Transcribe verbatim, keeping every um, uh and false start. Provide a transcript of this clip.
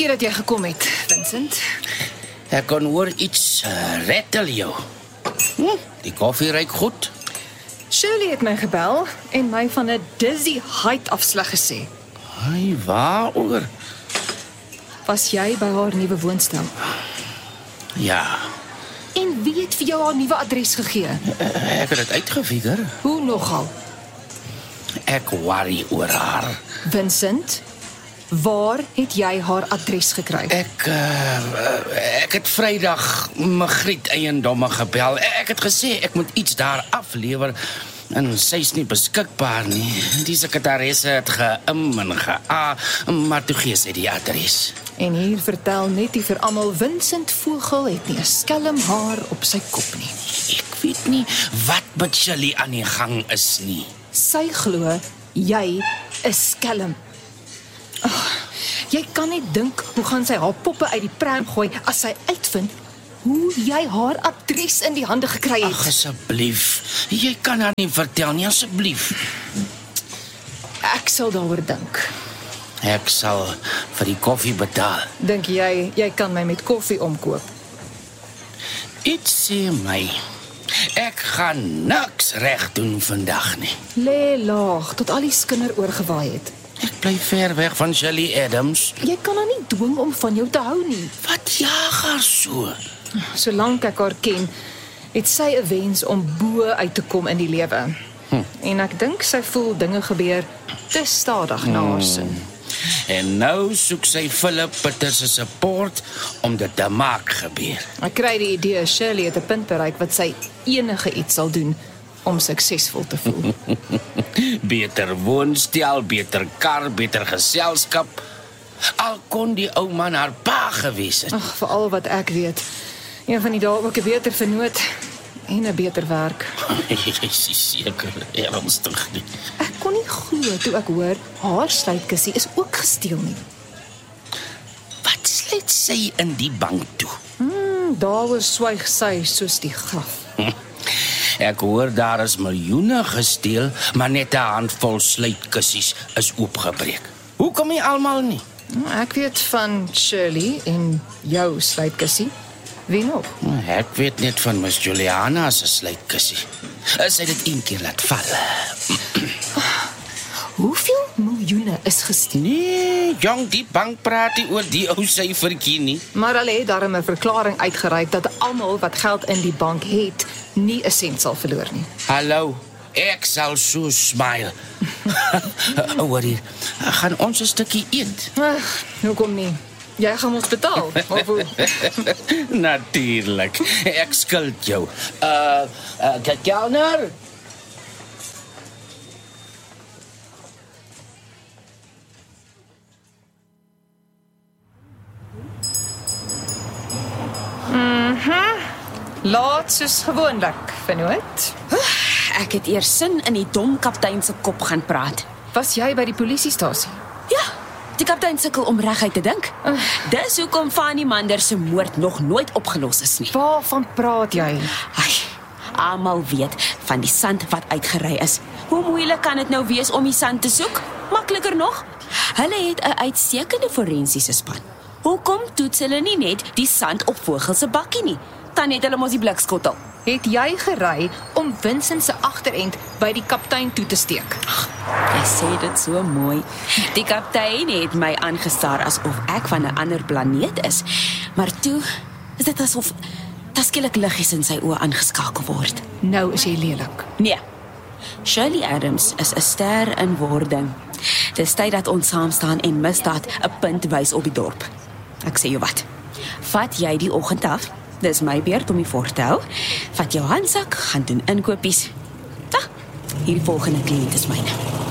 Dankie dat jy gekom het, Vincent. Ek kon hoor iets uh, rattel jou. Hm, die koffie ruik goed. Shirley het my gebel en my van 'n dizzy height afslag gesê. Ai, waaroor? Was jy by haar nuwe woonstel? Ja, En wie het vir jou haar nuwe adres gegee? ek het dit uitgefigure. Hoe nogal? Ek worry oor haar. Vincent, waar het jy haar adres gekry? Ek, uh, ek het Vrydag Magriet eiendomme gebel. Ek het gesê ek moet iets daar aflewer en sy's nie beskikbaar nie. Die sekretaresse het geim en gea, maar toe gee sy die adres. En hier vertel Nettie vir almal, Vincent Vogel het nie 'n skelm haar op sy kop nie. Ek weet nie wat met Shirley aan die gang is nie. Sy glo jy is skelm. Oh, jy kan net dink hoe gaan sy haar poppe uit die pram gooi as sy uitvind hoe jy haar adres in die hande gekry het. Ag, asseblief. Jy kan haar nie vertel nie, asseblief. Ek sal daaroor dink. Ek sal vir die koffie betaal. Dink jy jy kan my met koffie omkoop? Iets sê my, ek gaan niks reg doen vandag nie. Lê laag tot al die skinder oorgewaai het. Ek bly ver weg van Shirley Adams. Jy kan haar nie dwing om van jou te hou nie. Wat jaag haar so? Solank ek haar ken, het sy 'n wens om bo uit te kom in die lewe. Hm. En ek dink sy voel dinge gebeur te stadig na haar sin. En nou soek sy Philip Peters se support om dit te maak gebeur. Ek kry die idee Shirley het 'n punt bereik wat sy enige iets sal doen om suksesvol te voel. Beter woonstel, beter kar, beter geselskap. Al kon die ou man haar pa gewees het. Ag, vir al wat ek weet. Een van die dae ook 'n beter vernoot en 'n beter werk. Jy is seker ernstig nie. Ek kon nie glo toe ek hoor haar sluitkussie is ook gesteel nie. Wat sluit sy in die bank toe? Hmm, daaroor swyg sy soos die graf. Ek hoor daar is miljoene gesteel, maar net 'n handvol sluitkussies is oopgebreek. Hoekom nie almal nie? Ek weet van Shirley en jou sluitkussie. Wie nog? Ek weet net van Miss Juliana se sluitkussie. Sy het dit een keer laat val. Hoeveel miljoene is gesteel? Nee, jong, die bank praat nie oor die ou syfertjie nie. Maar hulle het daarom 'n verklaring uitgereik dat almal wat geld in die bank het, nie 'n sent sal verloor nie. Hallo, ek sal so smile. Oor hier, gaan ons 'n stukkie eet? Ag, hoekom nie? Jy gaan ons betaal, of hoe? Natuurlik, ek skuld jou. Uh, uh kelner? Laat soos gewoonlik, vernoot. Ek het eers sin in die dom kaptein se kop gaan praat. Was jy by die polisiestasie? Ja, die kaptein sukkel om reguit te dink. Dis hoekom Fanny Mander se moord nog nooit opgelos is nie. Waarvan praat jy? Ai, almal weet van die sand wat uitgery is. Hoe moeilik kan dit nou wees om die sand te soek? Makliker nog, hulle het 'n uitstekende forensiese span. Hoekom toets hulle nie net die sand op Vogel se bakkie nie? Dan het hulle mos die blikskottel. Het jy gery om Vincent se agterend by die kaptein toe te steek? Jy sê dit so mooi. Die kaptein het my aangestaar asof ek van 'n ander planeet is. Maar toe is dit asof daar skielik liggies in sy oë aangeskakel word. Nou is jy lelik. Nee. Shirley Adams is 'n ster in wording. Dis tyd dat ons saam staan en misdaad 'n punt wys op die dorp. Ek sê jou wat. Vat jy die oggend af? Dis my beurt om die voor te hou. Vat jou handsak, gaan doen inkopies. Ah, hierdie volgende kliënt is myne.